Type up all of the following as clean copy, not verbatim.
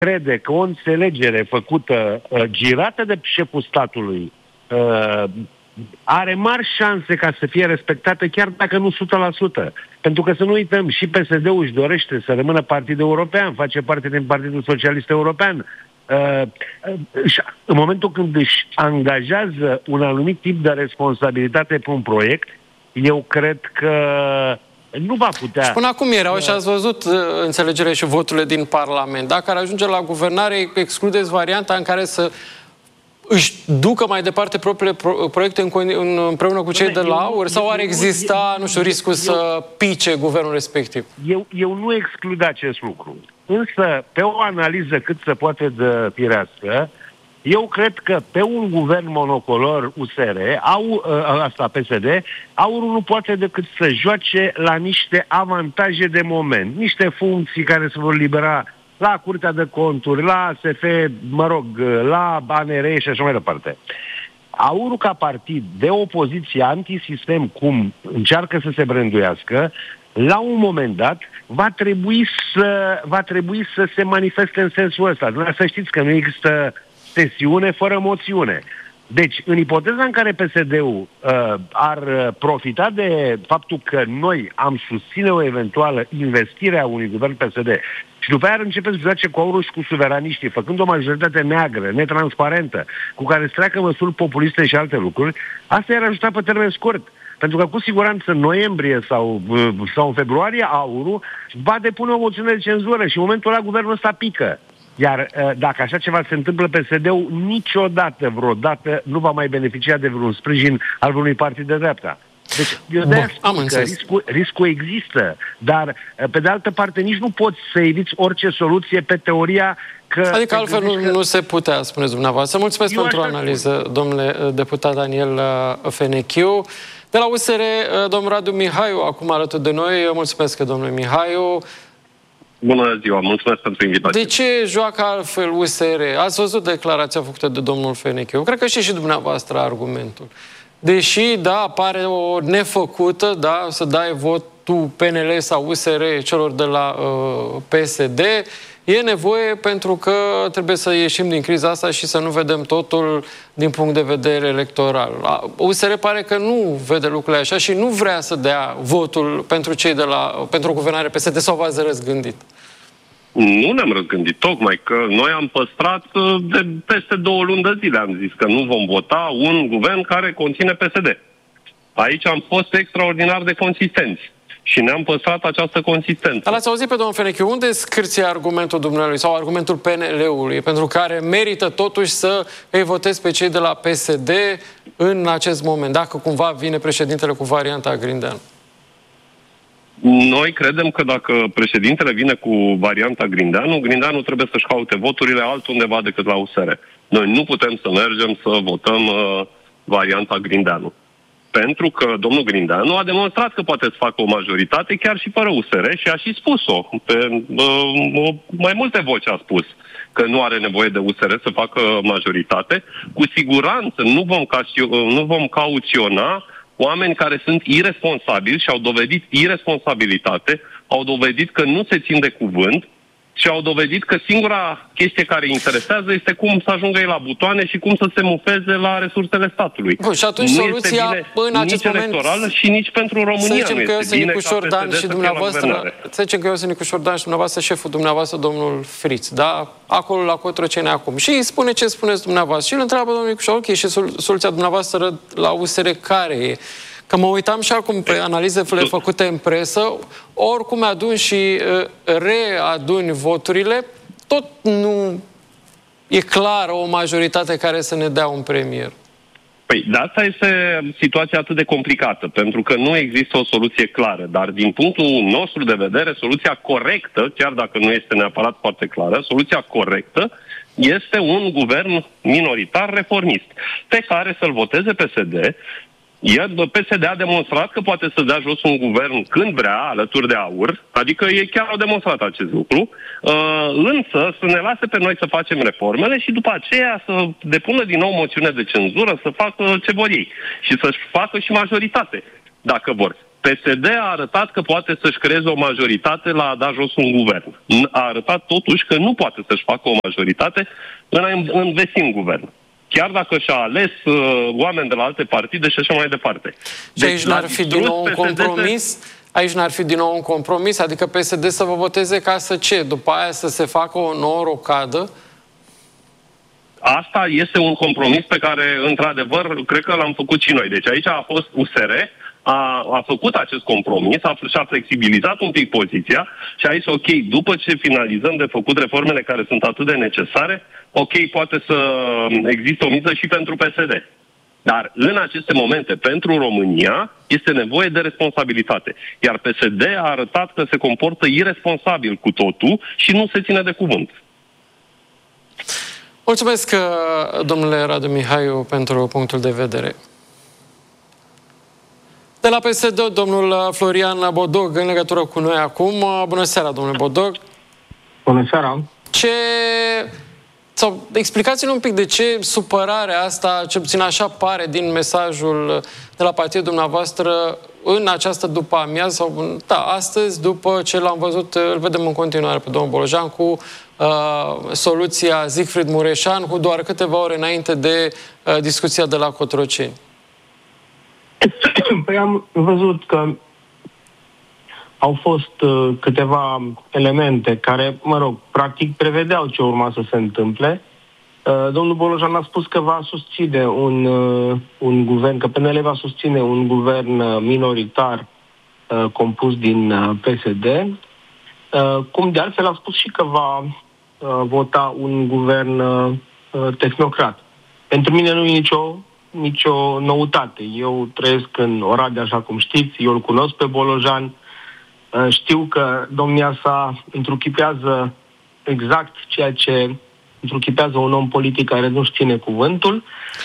crede că o înțelegere făcută, girată de șeful statului, are mari șanse ca să fie respectată, chiar dacă nu 100%. Pentru că să nu uităm, și PSD-ul își dorește să rămână partid european, face parte din Partidul Socialist European. În momentul când își angajează un anumit tip de responsabilitate pe un proiect, eu cred că nu va putea... Și până acum erau și ați văzut înțelegerea și voturile din Parlament. Dacă ar ajunge la guvernare, excludeți varianta în care să își ducă mai departe propriile proiecte împreună cu cei de la AUR? Sau ar exista, nu știu, riscul să pice guvernul respectiv? Eu nu exclud acest lucru. Însă, pe o analiză cât se poate de firească, eu cred că pe un guvern monocolor USR, PSD, AUR-ul nu poate decât să joace la niște avantaje de moment, niște funcții care se vor libera la Curtea de Conturi, la ASF, la ANR și așa mai departe. AUR-ul ca partid de opoziție antisistem, cum încearcă să se branduiască, la un moment dat va trebui să se manifeste în sensul ăsta. Să știți că nu există sesiune fără moțiune. Deci, în ipoteza în care PSD-ul ar profita de faptul că noi am susține o eventuală investire a unui guvern PSD și după aia ar începe să joace cu AUR-ul și cu suveraniștii, făcând o majoritate neagră, netransparentă, cu care să treacă măsuri populiste și alte lucruri, asta i-ar ajuta pe termen scurt. Pentru că cu siguranță în noiembrie sau în februarie AUR-ul va depune o moțiune de cenzură și în momentul ăla guvernul ăsta pică. Iar dacă așa ceva se întâmplă, PSD-ul niciodată, vreodată, nu va mai beneficia de vreun sprijin al unui partid de dreapta. Deci, eu de-aia spun că riscul există, dar, pe de altă parte, nici nu poți să eviți orice soluție pe teoria că... Adică altfel nu se putea, spuneți dumneavoastră. Mulțumesc pentru analiză, domnule deputat Daniel Fenechiu. De la USR, domnul Radu Mihaiu, acum alături de noi. Mulțumesc, domnule Mihaiu. Bună ziua, mulțumesc pentru invitație. De ce joacă altfel USR? Ați văzut declarația făcută de domnul Fenechiu. Eu cred că și dumneavoastră argumentul. Deși, da, pare o nefăcută, da, să dai votul PNL sau USR celor de la PSD, e nevoie pentru că trebuie să ieșim din criza asta și să nu vedem totul din punct de vedere electoral. USR pare că nu vede lucrurile așa și nu vrea să dea votul pentru cei de la pentru guvernare PSD, sau v-ați răzgândit? Nu ne-am răzgândit, tocmai că noi am păstrat de peste 2 luni de zile, am zis că nu vom vota un guvern care conține PSD. Aici am fost extraordinar de consistenți și ne-am păstrat această consistență. L-ați auzit pe domnul Fenechiu, unde scârție argumentul dumnealui sau argumentul PNL-ului, pentru care merită totuși să îi votezi pe cei de la PSD în acest moment, dacă cumva vine președintele cu varianta Grindeanu? Noi credem că dacă președintele vine cu varianta Grindeanu, Grindeanu trebuie să-și caute voturile altundeva decât la USR. Noi nu putem să mergem să votăm varianta Grindeanu. Pentru că domnul Grindeanu a demonstrat că poate să facă o majoritate chiar și fără USR și a și spus-o. Pe mai multe voci a spus că nu are nevoie de USR să facă majoritate. Cu siguranță nu vom cauționa oameni care sunt irresponsabili și au dovedit irresponsabilitate, au dovedit că nu se țin de cuvânt și au dovedit că singura chestie care îi interesează este cum să ajungă ei la butoane și cum să se mufeze la resursele statului. Bun, și atunci nu soluția este în acest nici moment electorală și nici pentru România. Să zicem că eu sunt Nicu Șordan și dumneavoastră, șeful dumneavoastră, domnul Friț, da? Acolo la Cotroceni acum. Și îi spune ce spuneți dumneavoastră. Și îl întreabă domnul Nicu Șordan, ok, și soluția dumneavoastră la USR care e? Că mă uitam și acum pe analizele făcute în presă, oricum aduni și readuni voturile, tot nu e clară o majoritate care să ne dea un premier. Păi, de asta este situația atât de complicată, pentru că nu există o soluție clară, dar din punctul nostru de vedere, soluția corectă, chiar dacă nu este neapărat foarte clară, soluția corectă este un guvern minoritar reformist, pe care să-l voteze PSD. Iar PSD a demonstrat că poate să dea jos un guvern când vrea, alături de AUR, adică ei chiar au demonstrat acest lucru, însă să ne lase pe noi să facem reformele și după aceea să depună din nou moțiune de cenzură, să facă ce vor ei și să-și facă și majoritate, dacă vor. PSD a arătat că poate să-și creeze o majoritate la a da jos un guvern. A arătat totuși că nu poate să-și facă o majoritate în a învesi un guvern. Chiar dacă și-a ales oameni de la alte partide și așa mai departe. Și aici n-ar fi din nou un compromis? Aici n-ar fi din nou un compromis? Adică PSD să vă voteze ca să ce? După aia să se facă o nouă rocadă? Asta este un compromis pe care, într-adevăr, cred că l-am făcut și noi. Deci aici a fost USR, a făcut acest compromis, și-a flexibilizat un pic poziția și a zis, ok, după ce finalizăm de făcut reformele care sunt atât de necesare, ok, poate să existe o miză și pentru PSD. Dar în aceste momente, pentru România, este nevoie de responsabilitate. Iar PSD a arătat că se comportă iresponsabil cu totul și nu se ține de cuvânt. Mulțumesc, domnule Radu Mihaiu, pentru punctul de vedere. De la PSD, domnul Florian Bodog, în legătură cu noi acum. Bună seara, domnule Bodog. Bună seara. Explicați-ne un pic de ce supărarea asta, ce puțin așa pare din mesajul de la partidul dumneavoastră în această după-amiază, sau astăzi, după ce l-am văzut, îl vedem în continuare pe domnul Bolojan cu soluția Siegfried Mureșan, cu doar câteva ore înainte de discuția de la Cotroceni. Păi am văzut că au fost câteva elemente care, practic prevedeau ce urma să se întâmple. Domnul Bolojan a spus că va susține un guvern, că PNL va susține un guvern minoritar compus din PSD, cum de altfel a spus și că va vota un guvern tehnocrat. Pentru mine nu e nicio noutate. Eu trăiesc în Oradea, așa cum știți, eu îl cunosc pe Bolojan, știu că domnia sa întruchipează exact ceea ce întruchipează un om politic care nu-și ține cuvântul.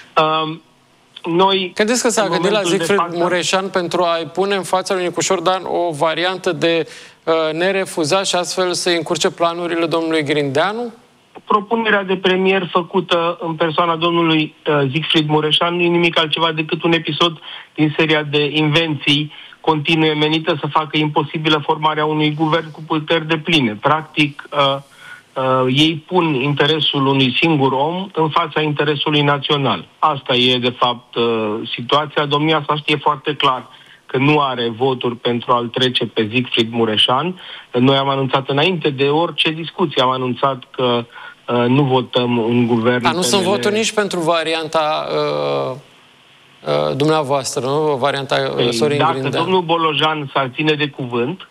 Noi, credeți că s-a gândit la Siegfried Mureșan pentru a-i pune în fața lui Nicu Șordan o variantă de nerefuzat și astfel să încurce planurile domnului Grindeanu? Propunerea de premier făcută în persoana domnului Siegfried Mureșan nu e nimic altceva decât un episod din seria de invenții continue menită să facă imposibilă formarea unui guvern cu puteri depline. Practic, ei pun interesul unui singur om în fața interesului național. Asta e, de fapt, situația. Domnia sa știe foarte clar că nu are voturi pentru a-l trece pe Siegfried Mureșan. Noi am anunțat înainte de orice discuție, am anunțat că nu votăm un guvern... Dar nu sunt voturi nici pentru varianta dumneavoastră, nu? Varianta Sorin Grindeanu. Dacă domnul Bolojan s-ar ține de cuvânt,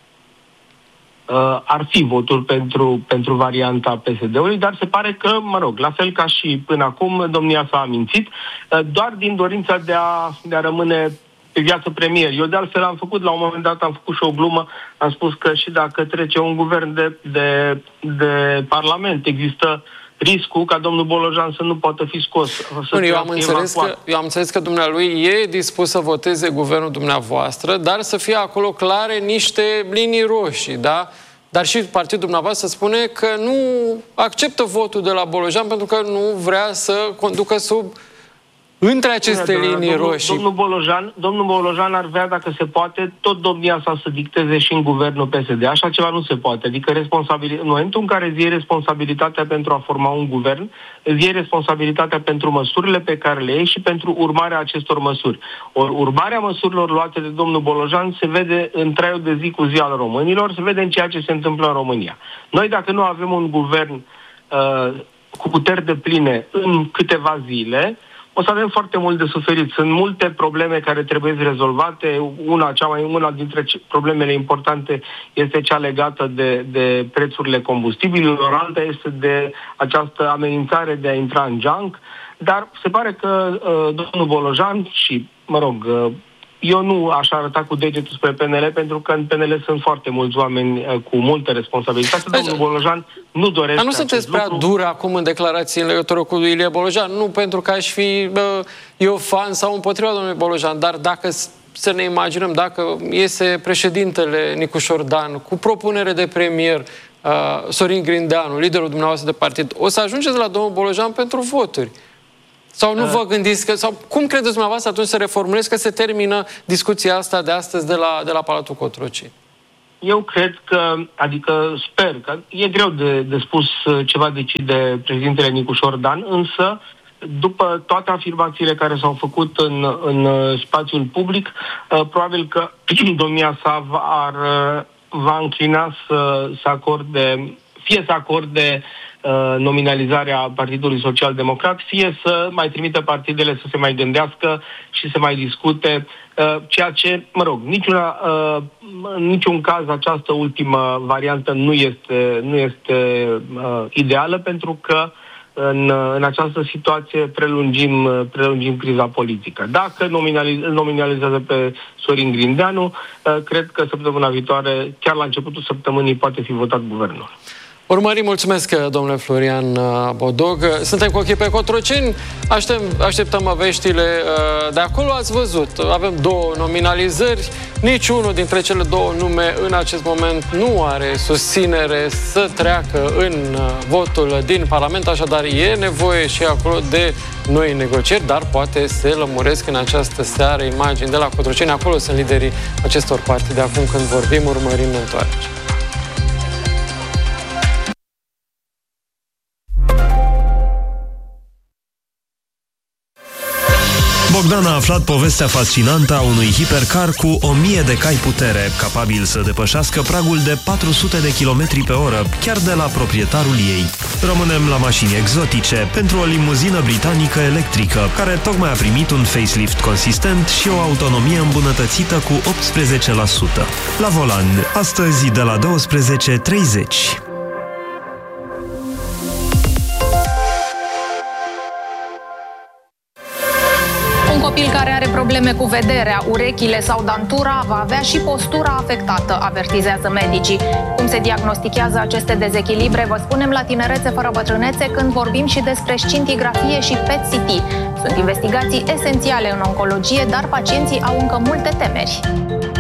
ar fi voturi pentru varianta PSD-ului, dar se pare că, la fel ca și până acum, domnia s-a mințit, doar din dorința de a rămâne pe viață premier. Eu de altfel am făcut, la un moment dat am făcut și o glumă, am spus că și dacă trece un guvern de parlament, există riscul ca domnul Bolojan să nu poată fi scos. Eu am înțeles că dumnealui e dispus să voteze guvernul dumneavoastră, dar să fie acolo clare niște linii roșii, da? Dar și partidul dumneavoastră spune că nu acceptă votul de la Bolojan pentru că nu vrea să conducă între aceste linii roșii. Domnul Bolojan ar vrea, dacă se poate, tot domnia sa să dicteze și în guvernul PSD. Așa ceva nu se poate. Adică în momentul în care îți iei responsabilitatea pentru a forma un guvern, îți iei responsabilitatea pentru măsurile pe care le iei și pentru urmarea acestor măsuri. Urmarea măsurilor luate de domnul Bolojan se vede în traiul de zi cu zi al românilor, se vede în ceea ce se întâmplă în România. Noi, dacă nu avem un guvern cu puteri depline în câteva zile, o să avem foarte mult de suferit. Sunt multe probleme care trebuie rezolvate. Una dintre problemele importante este cea legată de prețurile combustibililor, alta este de această amenințare de a intra în junk. Dar se pare că domnul Bolojan și, eu nu aș arăta cu degetul spre PNL, pentru că în PNL sunt foarte mulți oameni cu multă responsabilitate. Domnul Bolojan nu dorește. Dar nu sunteți prea dură acum în declarații în legătură cu Ilie Bolojan? Nu pentru că aș fi eu fan sau împotriva domnului Bolojan, dar dacă să ne imaginăm, dacă iese președintele Nicu Șordan cu propunere de premier Sorin Grindeanu, liderul dumneavoastră de partid, o să ajungeți la domnul Bolojan pentru voturi. Sau nu vă gândiți că... Sau cum credeți dumneavoastră atunci să reformulezi că se termină discuția asta de astăzi de la Palatul Cotroceni? Eu cred că, adică sper că e greu de spus ce va decide președintele Nicușor Dan, însă după toate afirmațiile care s-au făcut în spațiul public, probabil că domnia sa va înclina să acorde, fie să acorde nominalizarea Partidului Social Democrat, fie să mai trimită partidele să se mai gândească și să mai discute, ceea ce, mă rog, în niciun caz această ultimă variantă nu este ideală, pentru că în această situație prelungim criza politică. Dacă nominalizează pe Sorin Grindeanu, cred că săptămâna viitoare, chiar la începutul săptămânii, poate fi votat guvernul. Urmărim, mulțumesc, domnule Florian Bodog. Suntem cu ochii pe Cotroceni, așteptăm veștile de acolo. Ați văzut, avem 2 nominalizări, niciunul dintre cele 2 nume în acest moment nu are susținere să treacă în votul din Parlament, așadar e nevoie și acolo de noi negocieri, dar poate se lămuresc în această seară imagini de la Cotroceni. Acolo sunt liderii acestor partide. Acum când vorbim, urmărim întoarcerea. Bogdan a aflat povestea fascinantă a unui hipercar cu 1000 de cai putere, capabil să depășească pragul de 400 de km pe oră, chiar de la proprietarul ei. Rămânem la mașini exotice, pentru o limuzină britanică electrică, care tocmai a primit un facelift consistent și o autonomie îmbunătățită cu 18%. La volan, astăzi de la 12:30. Copil care are probleme cu vederea, urechile sau dantura va avea și postura afectată, avertizează medicii. Cum se diagnostichează aceste dezechilibre, vă spunem la Tinerețe fără bătrânețe, când vorbim și despre scintigrafie și PET-CT. Sunt investigații esențiale în oncologie, dar pacienții au încă multe temeri.